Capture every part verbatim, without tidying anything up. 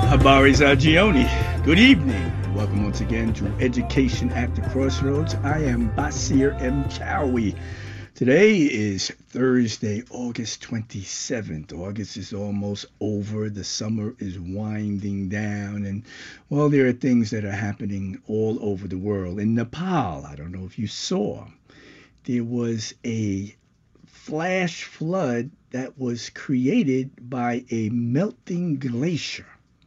Habari Zajioni. Good evening. Welcome once again to Education at the Crossroads. I am Basir M. Chowie. Today is Thursday, August twenty-seventh. August is almost over. The summer is winding down. And, well, there are things that are happening all over the world. In Nepal, I don't know if you saw, there was a flash flood that was created by a melting glacier.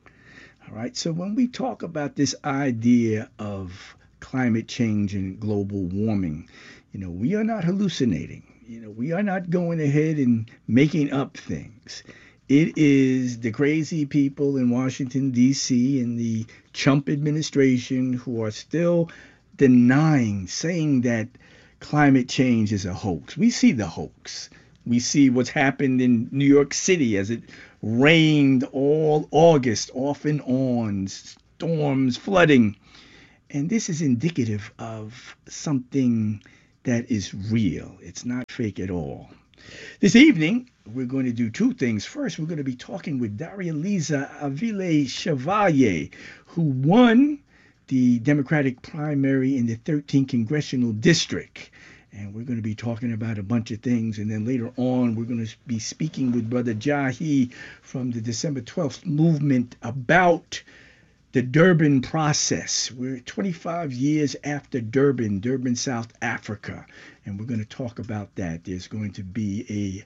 All right, so when we talk about this idea of climate change and global warming, you know, we are not hallucinating. You know, we are not going ahead and making up things. It is the crazy people in Washington, D C and the Trump administration who are still denying, saying that climate change is a hoax. We see the hoax. We see what's happened in New York City as it rained all August, off and on, storms, flooding. And this is indicative of something that is real. It's not fake at all. This evening, we're going to do two things. First, we're going to be talking with Darializa Avile Chevalier, who won the Democratic primary in the thirteenth Congressional District. And we're going to be talking about a bunch of things. And then later on, we're going to be speaking with Brother Jahi from the December twelfth movement about the Durban process. We're twenty-five years after Durban, Durban, South Africa. And we're going to talk about that. There's going to be a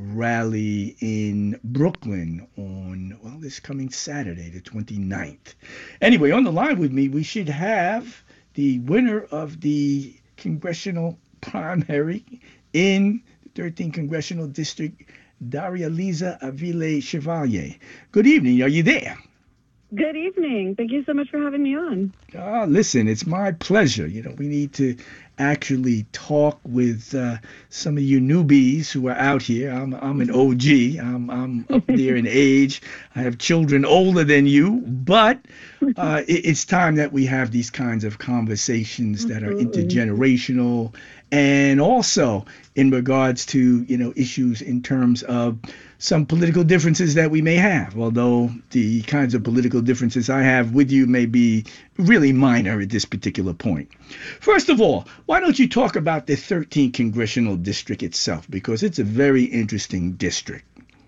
rally in Brooklyn on, well, this coming Saturday, the twenty-ninth. Anyway, on the line with me, we should have the winner of the congressional primary in the thirteenth Congressional District, Darializa Avile Chevalier. Good evening. Are you there? Good evening. Thank you so much for having me on. Ah, listen, it's my pleasure. You know, we need to actually talk with uh, some of you newbies who are out here. I'm I'm an O G. I'm I'm up there in age. I have children older than you, but uh, it, it's time that we have these kinds of conversations that are intergenerational, and also in regards to, you know, issues in terms of some political differences that we may have, although the kinds of political differences I have with you may be really minor at this particular point. First of all, why don't you talk about the thirteenth Congressional District itself, because it's a very interesting district.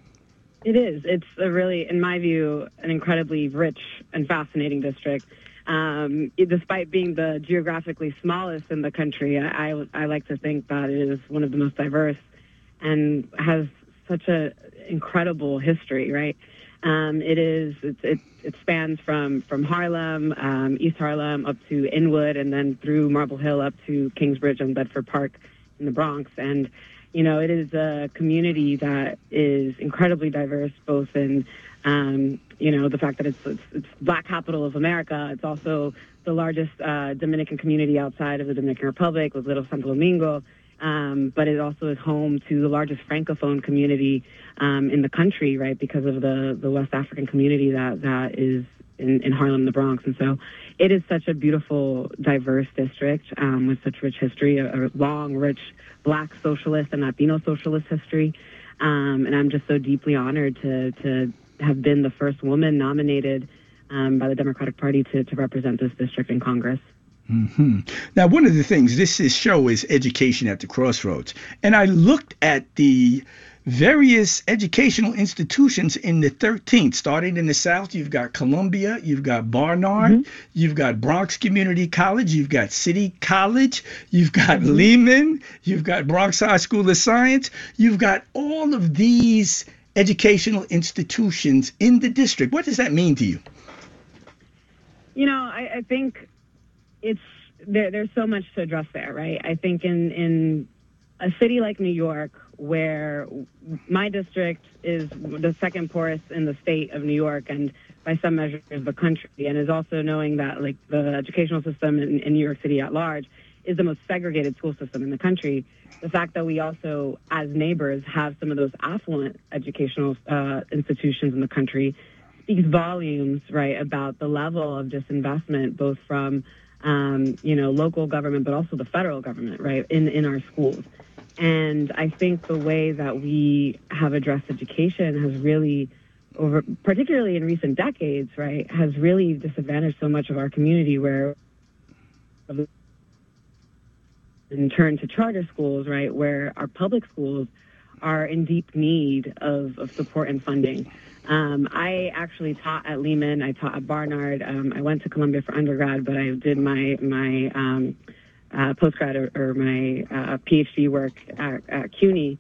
It is. It's a really, in my view, an incredibly rich and fascinating district. Um, it, despite being the geographically smallest in the country, I, I, I like to think that it is one of the most diverse and has such a incredible history, right? Um, it is, it, it, it spans from, from Harlem, um, East Harlem, up to Inwood, and then through Marble Hill up to Kingsbridge and Bedford Park in the Bronx. And, you know, it is a community that is incredibly diverse, both in, um, you know, the fact that it's, it's, it's Black capital of America. It's also the largest uh, Dominican community outside of the Dominican Republic with Little Santo Domingo. Um, but it also is home to the largest Francophone community um, in the country, right, because of the, the West African community that, that is in, in Harlem, the Bronx. And so it is such a beautiful, diverse district um, with such rich history, a, a long, rich Black socialist and Latino socialist history. Um, and I'm just so deeply honored to, to have been the first woman nominated um, by the Democratic Party to, to represent this district in Congress. Mm-hmm. Now, one of the things, this is, show is Education at the Crossroads. And I looked at the various educational institutions in the thirteenth. Starting in the South, you've got Columbia, you've got Barnard, mm-hmm. you've got Bronx Community College, you've got City College, you've got mm-hmm. Lehman, you've got Bronx High School of Science. You've got all of these educational institutions in the district. What does that mean to you? You know, I, I think it's there, there's so much to address there, right? I think in, in a city like New York, where my district is the second poorest in the state of New York and by some measures the country, and is also knowing that like the educational system in, in New York City at large is the most segregated school system in the country. The fact that we also, as neighbors, have some of those affluent educational uh, institutions in the country speaks volumes, right, about the level of disinvestment, both from Um, you know, local government, but also the federal government, right, in, in our schools. And I think the way that we have addressed education has really over, particularly in recent decades, right, has really disadvantaged so much of our community, where in turn to charter schools, right, where our public schools are in deep need of, of support and funding. Um, I actually taught at Lehman. I taught at Barnard. Um, I went to Columbia for undergrad, but I did my my um, uh, postgrad or, or my uh, PhD work at, at CUNY.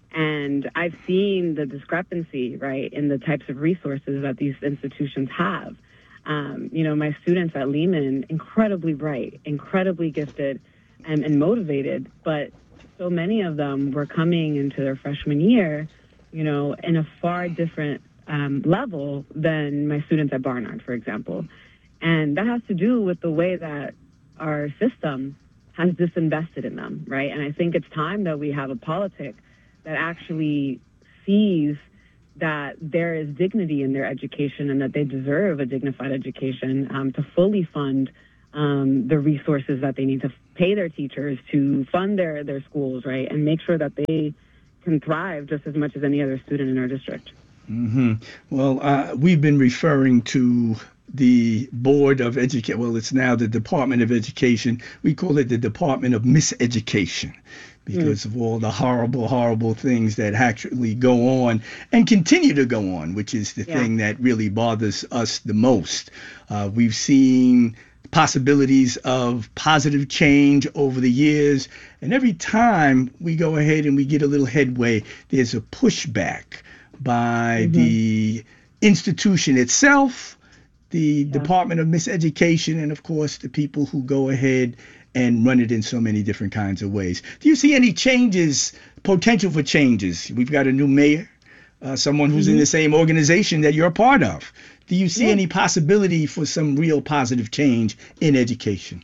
And I've seen the discrepancy, right, in the types of resources that these institutions have. Um, you know, my students at Lehman, incredibly bright, incredibly gifted, and, and motivated, but so many of them were coming into their freshman year, you know, in a far different um, level than my students at Barnard, for example. And that has to do with the way that our system has disinvested in them, right? And I think it's time that we have a politic that actually sees that there is dignity in their education and that they deserve a dignified education, um, to fully fund um, the resources that they need to pay their teachers, to fund their, their schools, right, and make sure that they can thrive just as much as any other student in our district. Mm-hmm. Well, uh, we've been referring to the Board of Education. Well, it's now the Department of Education. We call it the Department of Miseducation, because mm. of all the horrible, horrible things that actually go on and continue to go on, which is the yeah. thing that really bothers us the most. Uh, we've seen possibilities of positive change over the years, and every time we go ahead and we get a little headway, there's a pushback by mm-hmm. the institution itself, the yeah. Department of Miseducation, and of course the people who go ahead and run it in so many different kinds of ways. Do you see any changes, potential for changes? We've got a new mayor, uh, someone who's mm-hmm. in the same organization that you're a part of. Do you see yeah. any possibility for some real positive change in education?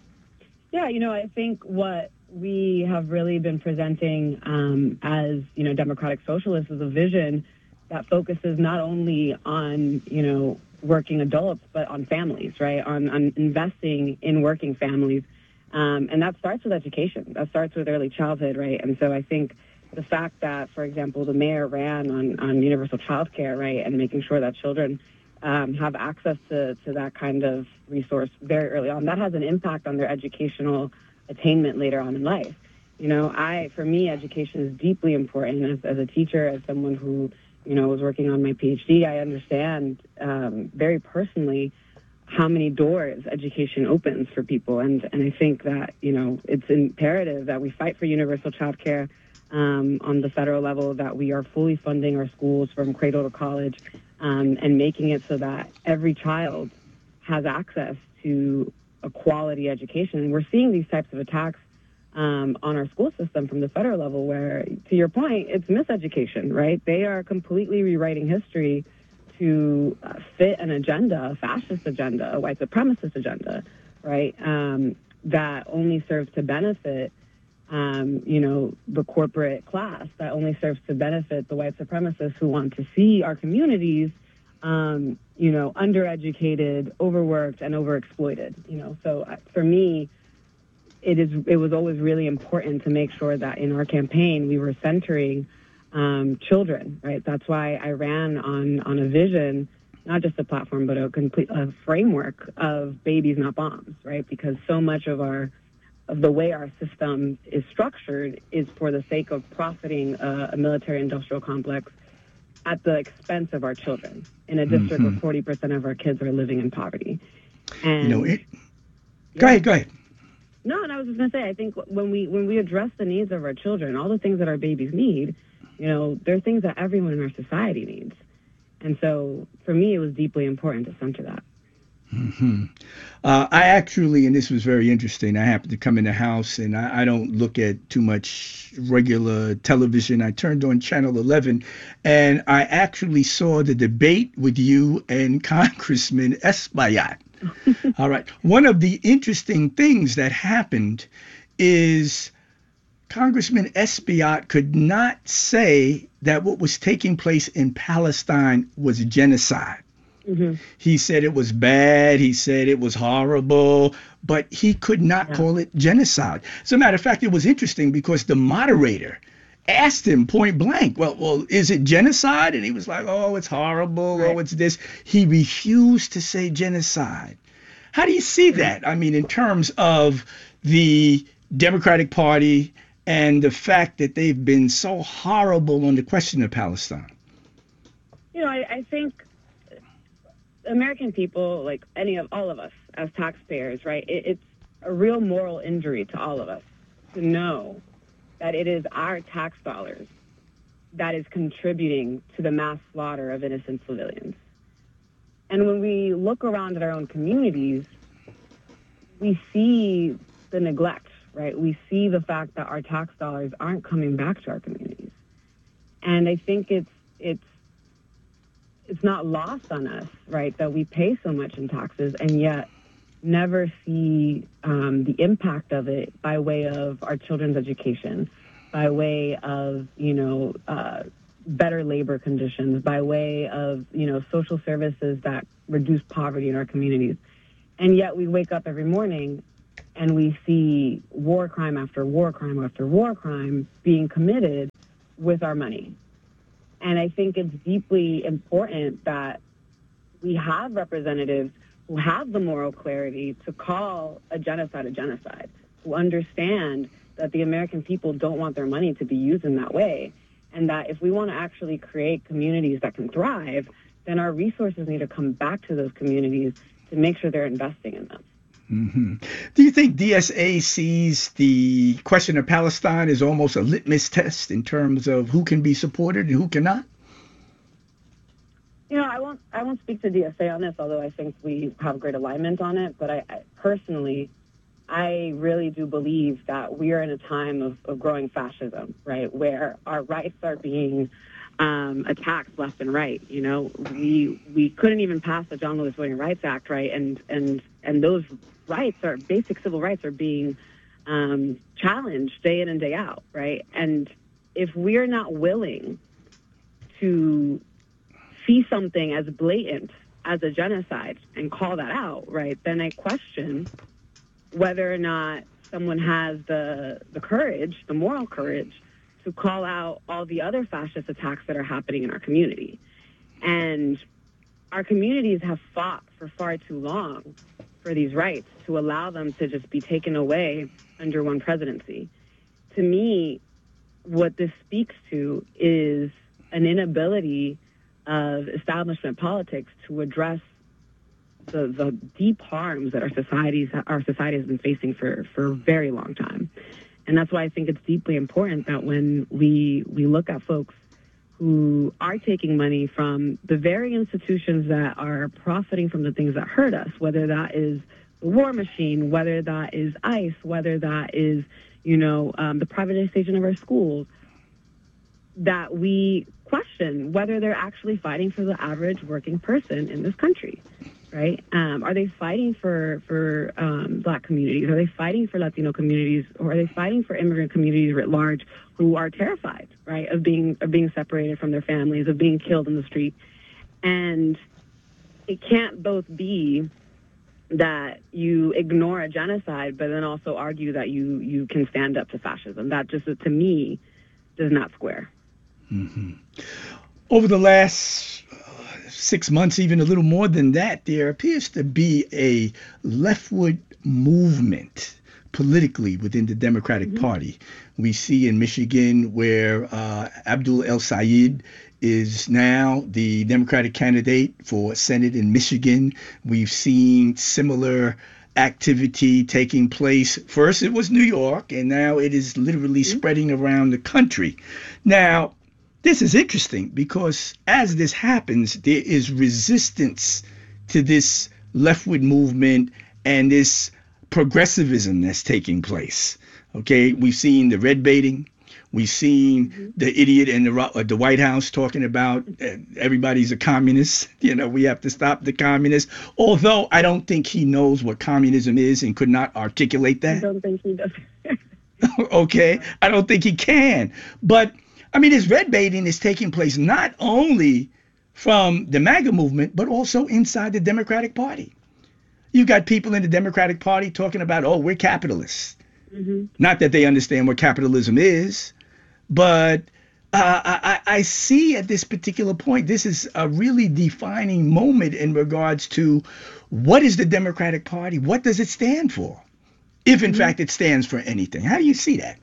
Yeah, you know, I think what we have really been presenting um, as, you know, democratic socialists is a vision that focuses not only on, you know, working adults, but on families, right, on, on investing in working families. Um, and that starts with education. That starts with early childhood, right? And so I think the fact that, for example, the mayor ran on, on universal child care, right, and making sure that children um, have access to, to that kind of resource very early on, that has an impact on their educational attainment later on in life. You know, I, for me, education is deeply important. As, as a teacher, as someone who, you know, was working on my PhD, I understand um, very personally how many doors education opens for people. And, and I think that, you know, it's imperative that we fight for universal child care um, on the federal level, that we are fully funding our schools from cradle to college, um, and making it so that every child has access to a quality education. And we're seeing these types of attacks um, on our school system from the federal level where, to your point, it's miseducation, right? They are completely rewriting history to uh, fit an agenda, a fascist agenda, a white supremacist agenda, right, um, that only serves to benefit, um, you know, the corporate class, that only serves to benefit the white supremacists who want to see our communities, um, you know, undereducated, overworked, and overexploited, you know. So uh, for me, it is it was always really important to make sure that in our campaign we were centering Um, children, right? That's why I ran on, on a vision, not just a platform, but a complete a framework of babies, not bombs, right? Because so much of our of the way our system is structured is for the sake of profiting uh, a military-industrial complex at the expense of our children in a district mm-hmm. where forty percent of our kids are living in poverty. And you know, it, go yeah. ahead, go ahead. No, and I was just going to say, I think when we when we address the needs of our children, all the things that our babies need, you know, there are things that everyone in our society needs. And so for me, it was deeply important to center that. Mm-hmm. Uh, I actually, and this was very interesting, I happened to come in the house and I, I don't look at too much regular television. I turned on Channel eleven and I actually saw the debate with you and Congressman Espaillat. All right. One of the interesting things that happened is Congressman Espaillat could not say that what was taking place in Palestine was genocide. Mm-hmm. He said it was bad. He said it was horrible, but he could not yeah. call it genocide. As a matter of fact, it was interesting because the moderator asked him point blank, well, well, is it genocide? And he was like, oh, it's horrible. Right. Oh, it's this. He refused to say genocide. How do you see that? I mean, in terms of the Democratic Party and the fact that they've been so horrible on the question of Palestine. You know, I, I think American people, like any of all of us as taxpayers, right, it, it's a real moral injury to all of us to know that it is our tax dollars that is contributing to the mass slaughter of innocent civilians. And when we look around at our own communities, we see the neglect, right? We see the fact that our tax dollars aren't coming back to our communities. And I think it's it's it's not lost on us, right, that we pay so much in taxes and yet never see um, the impact of it by way of our children's education, by way of, you know, uh, better labor conditions, by way of, you know, social services that reduce poverty in our communities. And yet we wake up every morning and we see war crime after war crime after war crime being committed with our money. And I think it's deeply important that we have representatives who have the moral clarity to call a genocide a genocide, who understand that the American people don't want their money to be used in that way, and that if we want to actually create communities that can thrive, then our resources need to come back to those communities to make sure they're investing in them. Mm-hmm. Do you think D S A sees the question of Palestine as almost a litmus test in terms of who can be supported and who cannot? You know, I won't. I won't speak to D S A on this, although I think we have great alignment on it. But I, I personally, I really do believe that we are in a time of, of growing fascism, right, where our rights are being um, attacked left and right. You know, we we couldn't even pass the John Lewis Voting Rights Act, right, and and and those rights, are basic civil rights, are being um, challenged day in and day out, right? And if we're not willing to see something as blatant as a genocide and call that out, right, then I question whether or not someone has the the courage, the moral courage, to call out all the other fascist attacks that are happening in our community. And our communities have fought for far too long for these rights to allow them to just be taken away under one presidency. To me, what this speaks to is an inability of establishment politics to address the, the deep harms that our societies our society has been facing for, for a very long time. And that's why I think it's deeply important that when we we look at folks who are taking money from the very institutions that are profiting from the things that hurt us, whether that is the war machine, whether that is ICE, whether that is, you know, um, the privatization of our schools, that we question whether they're actually fighting for the average working person in this country, right? Um, are they fighting for, for um, Black communities? Are they fighting for Latino communities? Or are they fighting for immigrant communities writ large who are terrified, right, of being of being separated from their families, of being killed in the street? And it can't both be that you ignore a genocide, but then also argue that you, you can stand up to fascism. That just, to me, does not square. Mm-hmm. Over the last uh, six months, even a little more than that, there appears to be a leftward movement politically within the Democratic mm-hmm. Party. We see in Michigan where uh, Abdul El-Sayed is now the Democratic candidate for Senate in Michigan. We've seen similar activity taking place. First it was New York, and now it is literally mm-hmm. spreading around the country. Now, this is interesting because as this happens, there is resistance to this leftward movement and this progressivism that's taking place. Okay, we've seen the red baiting. We've seen mm-hmm. the idiot in the, uh, the White House talking about uh, everybody's a communist. You know, we have to stop the communists. Although I don't think he knows what communism is and could not articulate that. I don't think he does. Okay, I don't think he can. But I mean, this red baiting is taking place not only from the MAGA movement, but also inside the Democratic Party. You've got people in the Democratic Party talking about, oh, we're capitalists. Mm-hmm. Not that they understand what capitalism is, But uh, I, I see at this particular point, this is a really defining moment in regards to what is the Democratic Party? What does it stand for? If in Mm-hmm. fact it stands for anything. How do you see that?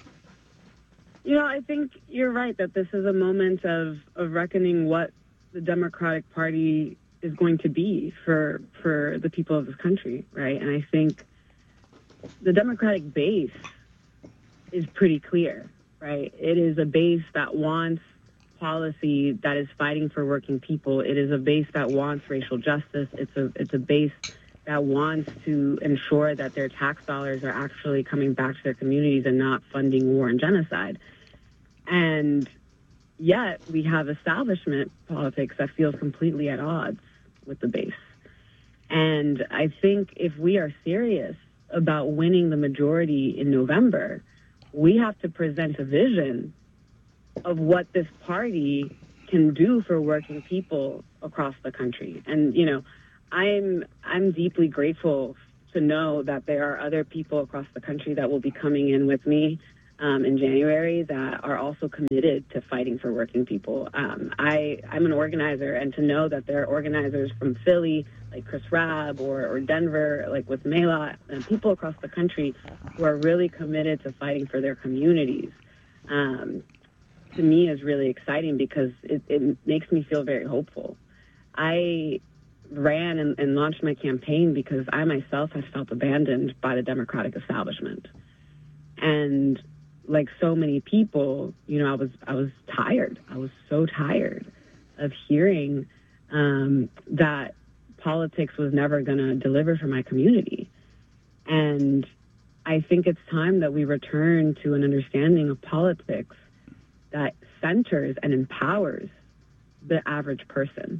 You know, I think you're right that this is a moment of, of reckoning what the Democratic Party is going to be for for the people of this country, right? And I think the Democratic base is pretty clear, right? It is a base that wants policy that is fighting for working people. It is a base that wants racial justice. It's a it's a base that wants to ensure that their tax dollars are actually coming back to their communities and not funding war and genocide. And yet we have establishment politics that feels completely at odds with the base. And I think if we are serious about winning the majority in November, we have to present a vision of what this party can do for working people across the country. And, you know, I'm I'm deeply grateful to know that there are other people across the country that will be coming in with me um, in January that are also committed to fighting for working people. Um, I, I'm an organizer, and to know that there are organizers from Philly, like Chris Rabb, or, or Denver, like with Mela, and people across the country who are really committed to fighting for their communities, um, to me is really exciting because it, it makes me feel very hopeful. I ran and, and launched my campaign because I myself had felt abandoned by the Democratic establishment. And like so many people, you know, I was I was tired. I was so tired of hearing um, that politics was never going to deliver for my community. And I think it's time that we return to an understanding of politics that centers and empowers the average person.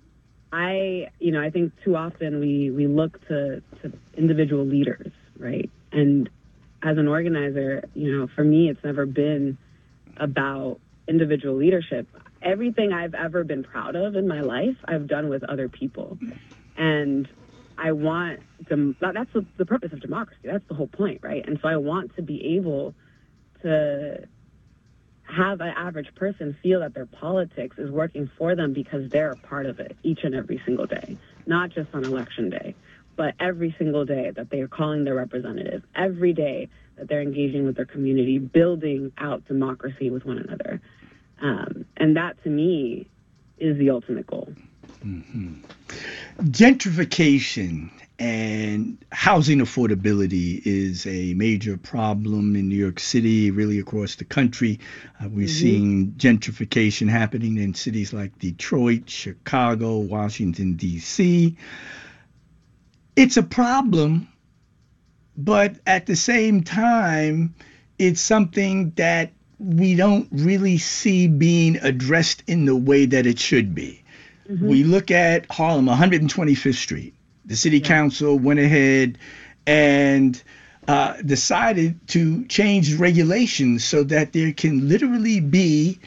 I, you know, I think too often we, we look to, to individual leaders, right? And as an organizer, you know, for me, it's never been about individual leadership. Everything I've ever been proud of in my life, I've done with other people. And I want, dem- that's the, the purpose of democracy. That's the whole point, right? And so I want to be able to have an average person feel that their politics is working for them because they're a part of it each and every single day, not just on election day, but every single day that they are calling their representative, every day that they're engaging with their community, building out democracy with one another. Um, and that, to me, is the ultimate goal. Mm-hmm. Gentrification and housing affordability is a major problem in New York City, really across the country. Uh, we're mm-hmm. seeing gentrification happening in cities like Detroit, Chicago, Washington, D C. It's a problem, but at the same time, it's something that we don't really see being addressed in the way that it should be. Mm-hmm. We look at Harlem, one hundred twenty-fifth Street. The city yeah. council went ahead and uh, decided to change regulations so that there can literally be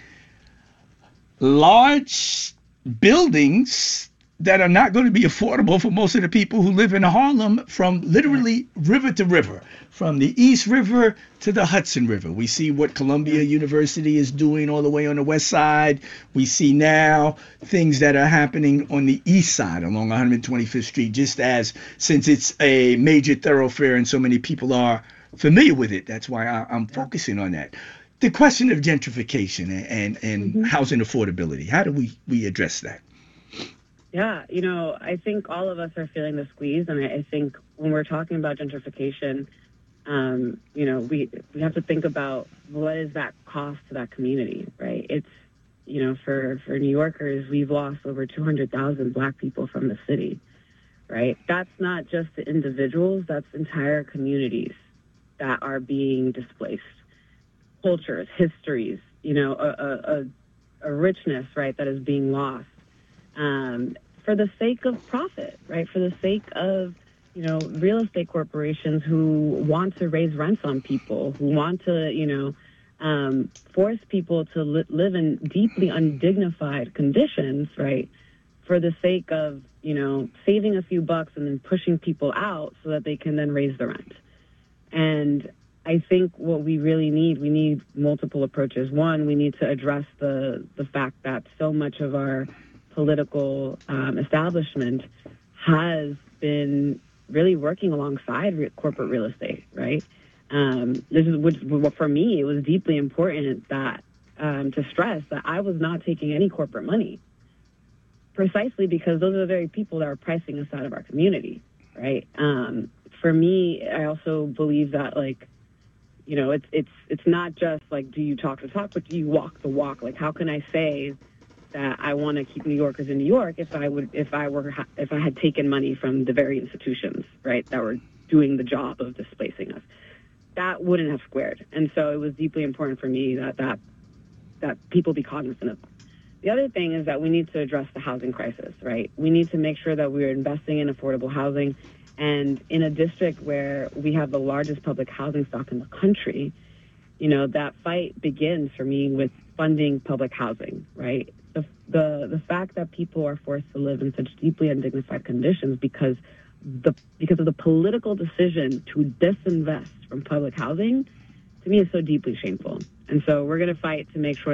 large buildings that are not going to be affordable for most of the people who live in Harlem, from literally river to river, from the East River to the Hudson River. We see what Columbia University is doing all the way on the west side. We see now things that are happening on the east side along one hundred twenty-fifth Street, just as since it's a major thoroughfare and so many people are familiar with it. That's why I, I'm focusing on that. The question of gentrification and, and, and mm-hmm. housing affordability, how do we, we address that? Yeah, you know, I think all of us are feeling the squeeze, and I, I think when we're talking about gentrification, um, you know, we we have to think about what is that cost to that community, right? It's, you know, for, for New Yorkers, we've lost over two hundred thousand Black people from the city, right? That's not just the individuals, that's entire communities that are being displaced. Cultures, histories, you know, a, a, a richness, right, that is being lost. Um, for the sake of profit, right? For the sake of, you know, real estate corporations who want to raise rents on people, who want to, you know, um, force people to li- live in deeply undignified conditions, right? For the sake of, you know, saving a few bucks and then pushing people out so that they can then raise the rent. And I think what we really need, we need multiple approaches. One, we need to address the, the fact that so much of our political um, establishment has been really working alongside re- corporate real estate, right? Um, this is which, well, for me, it was deeply important that um, to stress that I was not taking any corporate money, precisely because those are the very people that are pricing us out of our community, right? Um, for me, I also believe that, like, you know, it's it's it's not just like, do you talk the talk, but do you walk the walk? Like, how can I say that I want to keep New Yorkers in New York if I would if I were if I had taken money from the very institutions, right, that were doing the job of displacing us? That wouldn't have squared. And so it was deeply important for me that that that people be cognizant of that. The other thing is that we need to address the housing crisis, right? We need to make sure that we're investing in affordable housing. And in a district where we have the largest public housing stock in the country, you know, that fight begins for me with funding public housing, right? The, the, the fact that people are forced to live in such deeply undignified conditions because the because of the political decision to disinvest from public housing, to me, is so deeply shameful. And so we're going to fight to make sure